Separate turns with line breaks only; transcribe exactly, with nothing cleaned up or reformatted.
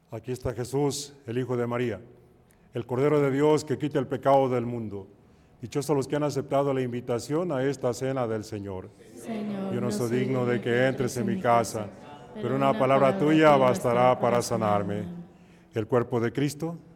Aquí está Jesús, el Hijo de María, el Cordero de Dios que quita el pecado del mundo. Dichosos los que han aceptado la invitación a esta cena del Señor.
Señor,
Yo no soy digno de que entres en mi casa, pero una palabra
palabra
tuya bastará para sanarme. El cuerpo de Cristo